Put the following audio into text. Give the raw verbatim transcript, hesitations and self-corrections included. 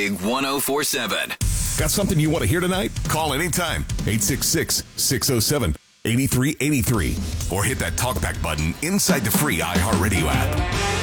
Big one oh four seven. Got something you want to hear tonight? Call anytime. eight six six, six oh seven, eight three eight three. Or hit that talkback button inside the free iHeartRadio app.